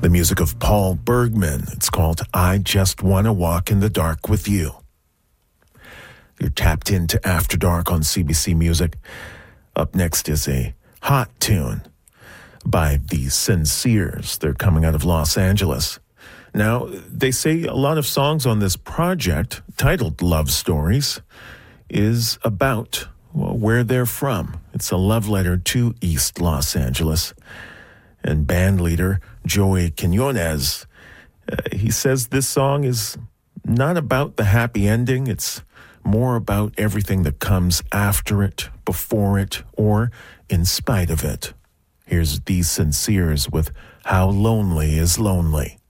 The music of Paul Bergman. It's called I Just Want to Walk in the Dark with You. You're tapped into After Dark on CBC Music. Up next is a hot tune by the Sincers. They're coming out of Los Angeles. Now, they say a lot of songs on this project, titled Love Stories, is about where they're from. It's a love letter to East Los Angeles. And band leader Joey Quinones, he says this song is not about the happy ending. It's more about everything that comes after it, before it, or in spite of it. Here's The Sincers with How Lonely is Lonely.